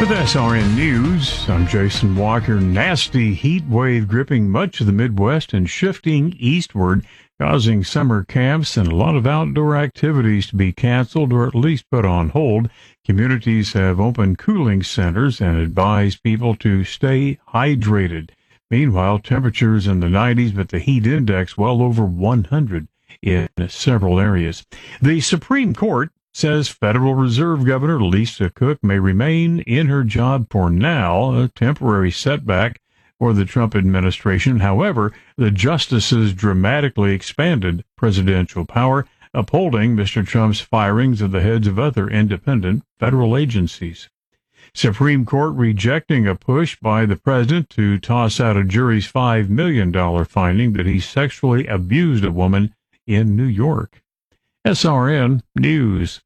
With SRN News, I'm Jason Walker. Nasty heat wave gripping much of the Midwest and shifting eastward, causing summer camps and a lot of outdoor activities to be canceled or at least put on hold. Communities have opened cooling centers and advised people to stay hydrated. Meanwhile, temperatures in the 90s, but the heat index well over 100 in several areas. The Supreme Court says Federal Reserve Governor Lisa Cook may remain in her job for now, a temporary setback for the Trump administration. However, the justices dramatically expanded presidential power, upholding Mr. Trump's firings of the heads of other independent federal agencies. Supreme Court rejecting a push by the president to toss out a jury's $5 million finding that he sexually abused a woman in New York. SRN News.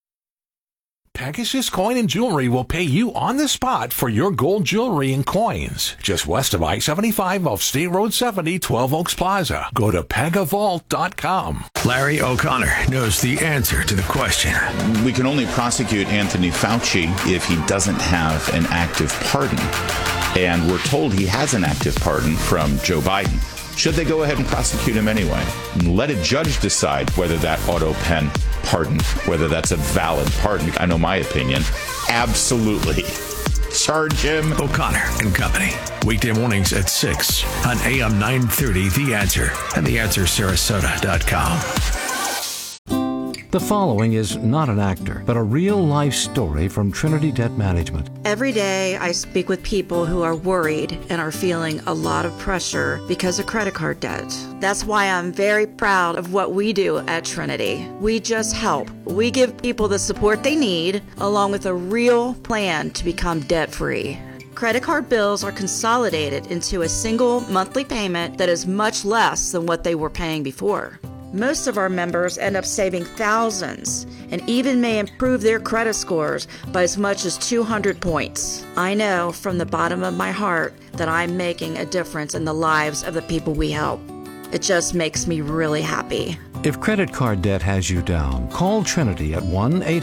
Pegasus Coin and Jewelry will pay you on the spot for your gold jewelry and coins. Just west of I-75 off State Road 70, 12 Oaks Plaza. Go to pegavault.com. Larry O'Connor knows the answer to the question. We can only prosecute Anthony Fauci if he doesn't have an active pardon. And we're told he has an active pardon from Joe Biden. Should they go ahead and prosecute him anyway? And let a judge decide whether that auto pen pardon, whether that's a valid pardon. I know my opinion. Absolutely. Charge him. O'Connor and Company. Weekday mornings at 6 on AM 930 The Answer and TheAnswerSarasota.com. The following is not an actor, but a real-life story from Trinity Debt Management. Every day I speak with people who are worried and are feeling a lot of pressure because of credit card debt. That's why I'm very proud of what we do at Trinity. We just help. We give people the support they need, along with a real plan to become debt-free. Credit card bills are consolidated into a single monthly payment that is much less than what they were paying before. Most of our members end up saving thousands and even may improve their credit scores by as much as 200 points. I know from the bottom of my heart that I'm making a difference in the lives of the people we help. It just makes me really happy. If credit card debt has you down, call Trinity at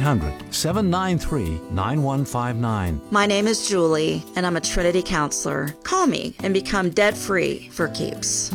1-800-793-9159. My name is Julie, and I'm a Trinity counselor. Call me and become debt-free for keeps.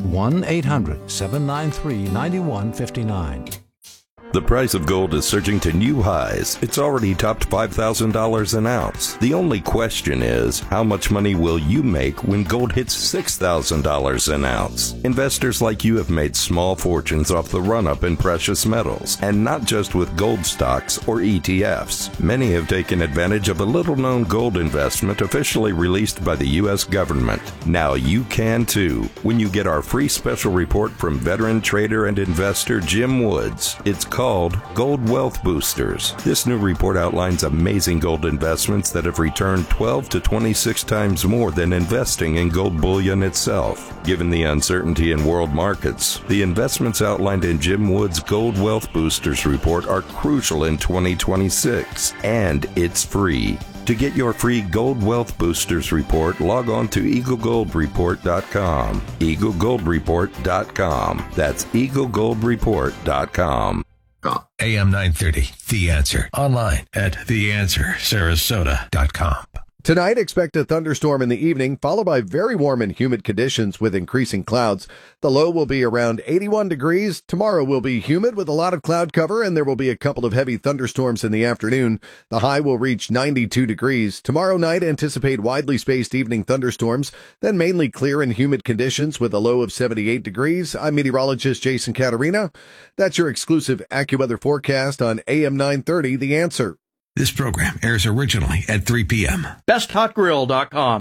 1-800-793-9159. The price of gold is surging to new highs. It's already topped $5,000 an ounce. The only question is, how much money will you make when gold hits $6,000 an ounce? Investors like you have made small fortunes off the run-up in precious metals, and not just with gold stocks or ETFs. Many have taken advantage of a little-known gold investment officially released by the U.S. government. Now you can too, when you get our free special report from veteran trader and investor Jim Woods. It's called Gold Wealth Boosters. This new report outlines amazing gold investments that have returned 12 to 26 times more than investing in gold bullion itself. Given the uncertainty in world markets, the investments outlined in Jim Woods' Gold Wealth Boosters report are crucial in 2026, and it's free. To get your free Gold Wealth Boosters report, log on to EagleGoldReport.com. EagleGoldReport.com. That's EagleGoldReport.com. AM 930, The Answer. Online at TheAnswerSarasota.com. Tonight, expect a thunderstorm in the evening, followed by very warm and humid conditions with increasing clouds. The low will be around 81 degrees. Tomorrow will be humid with a lot of cloud cover, and there will be a couple of heavy thunderstorms in the afternoon. The high will reach 92 degrees. Tomorrow night, anticipate widely spaced evening thunderstorms, then mainly clear and humid conditions with a low of 78 degrees. I'm meteorologist Jason Caterina. That's your exclusive AccuWeather forecast on AM 930, The Answer. This program airs originally at 3 p.m. BestHotGrill.com.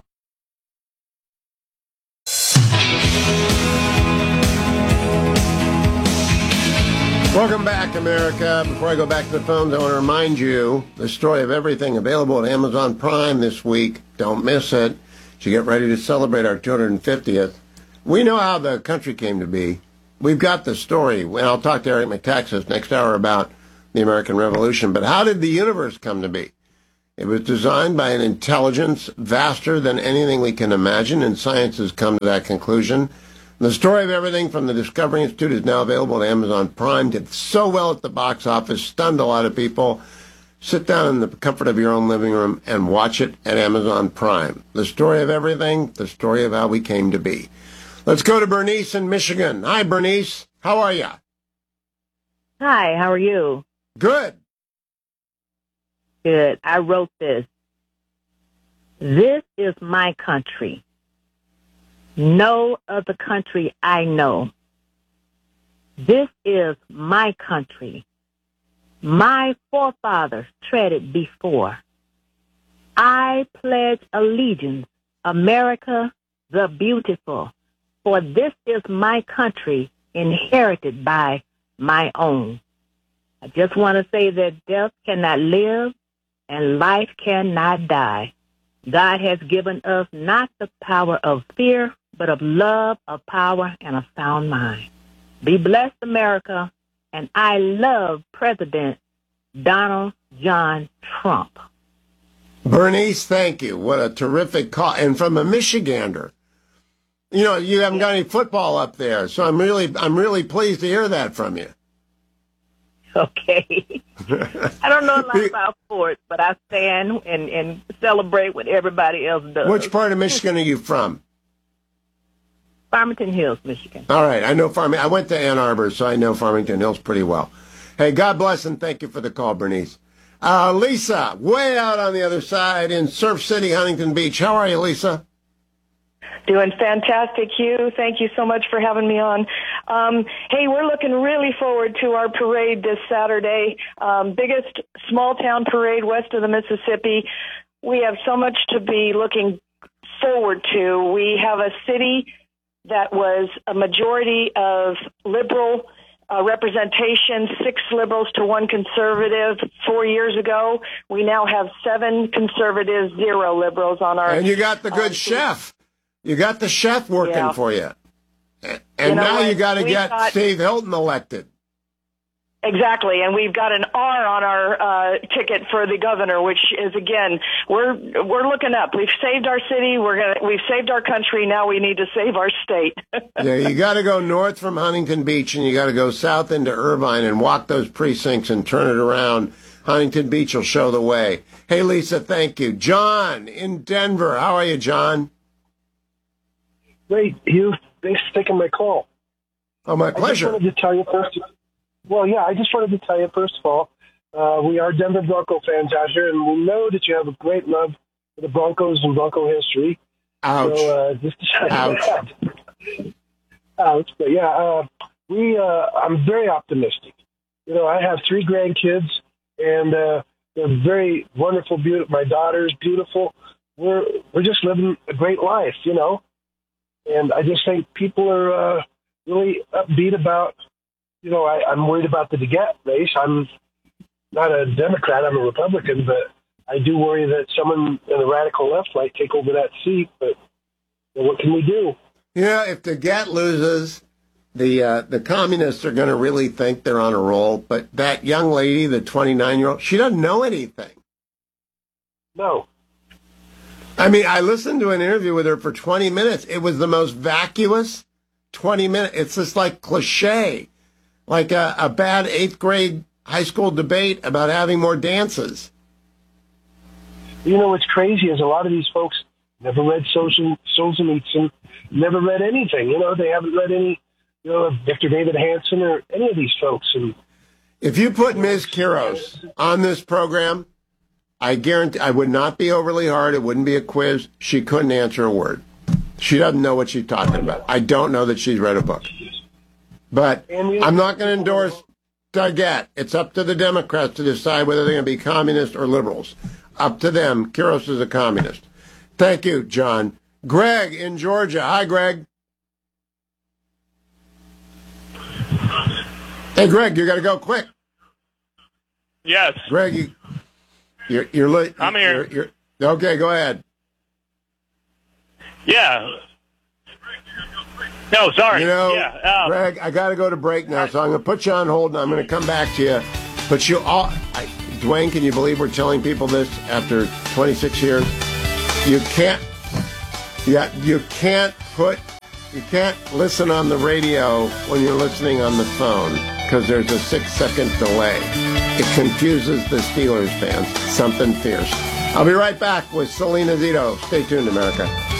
Welcome back, America. Before I go back to the phones, I want to remind you the story of everything available at Amazon Prime this week. Don't miss it. To get ready to celebrate our 250th. We know how the country came to be. We've got the story, and I'll talk to Eric Metaxas next hour about the American Revolution. But how did the universe come to be? It was designed by an intelligence vaster than anything we can imagine, and science has come to that conclusion. The story of everything from the Discovery Institute is now available at Amazon Prime. Did so well at the box office, stunned a lot of people. sit down in the comfort of your own living room and watch it at Amazon Prime. The story of everything, the story of how we came to be. Let's go to Bernice in Michigan. Hi, Bernice. How are you? Hi, how are you? Good. Good. I wrote this. This is my country. No other country I know. This is my country. My forefathers treaded before. I pledge allegiance, America the beautiful, for this is my country inherited by my own. I just want to say that death cannot live and life cannot die. God has given us not the power of fear, but of love, of power, and a sound mind. Be blessed, America, and I love President Donald John Trump. Bernice, thank you. What a terrific call. And from a Michigander. You know, you haven't got any football up there, so I'm really pleased to hear that from you. Okay. I don't know a lot about sports, but I stand and celebrate what everybody else does. Which part of Michigan are you from? Farmington Hills, Michigan. All right. I know I went to Ann Arbor, so I know Farmington Hills pretty well. Hey, God bless and thank you for the call, Bernice. Lisa, way out on the other side in Surf City, Huntington Beach. How are you, Lisa? Doing fantastic, Hugh. Thank you so much for having me on. Hey, we're looking really forward to our parade this Saturday. Biggest small-town parade west of the Mississippi. We have so much to be looking forward to. We have a city that was a majority of liberal representation, 6 liberals to 1 conservative 4 years ago. We now have 7 conservatives, 0 liberals on our... And you got the good chef. You got the chef working for you. And now you got to get Steve Hilton elected. Exactly, and we've got an R on our ticket for the governor, which is, again, we're looking up. We've saved our city. We've saved our country. Now we need to save our state. Yeah, you got to go north from Huntington Beach, and you got to go south into Irvine and walk those precincts and turn it around. Huntington Beach will show the way. Hey, Lisa, thank you. John in Denver. How are you, John? Great, Hugh. Thanks for taking my call. Oh, my pleasure. I just wanted to tell you first. Well, yeah, I just wanted to tell you, first of all, we are Denver Bronco fans out here, and we know that you have a great love for the Broncos and Bronco history. Ouch. So, just to show you that. Ouch. But, yeah, I'm very optimistic. You know, I have 3 grandkids, and they're very wonderful, beautiful. My daughter's beautiful. We're just living a great life, you know. And I just think people are really upbeat about, you know, I'm worried about the DeGette race. I'm not a Democrat, I'm a Republican, but I do worry that someone in the radical left might take over that seat. But you know, what can we do? Yeah, if DeGette loses, the communists are going to really think they're on a roll. But that young lady, the 29-year-old, she doesn't know anything. No. I mean, I listened to an interview with her for 20 minutes. It was the most vacuous 20 minutes. It's just like cliche, like a bad 8th grade high school debate about having more dances. You know what's crazy is a lot of these folks never read Solzhenitsyn, never read anything. You know, they haven't read any, you know, Victor David Hanson or any of these folks. And if you put Ms. Quiros on this program, I guarantee I would not be overly hard. It wouldn't be a quiz. She couldn't answer a word. She doesn't know what she's talking about. I don't know that she's read a book. But I'm not going to endorse DeGette. It's up to the Democrats to decide whether they're going to be communists or liberals. Up to them. Quiros is a communist. Thank you, John. Greg in Georgia. Hi, Greg. Hey, Greg, you got to go quick. Yes. Greg, you're late. I'm here. You're, okay, go ahead. Yeah. No, sorry. You know, yeah, Greg, I got to go to break now, so I'm going to put you on hold, and I'm going to come back to you. But Dwayne, can you believe we're telling people this after 26 years? You can't listen on the radio when you're listening on the phone because there's a 6-second delay. It confuses the Steelers fans. Something fierce. I'll be right back with Selena Zito. Stay tuned, America.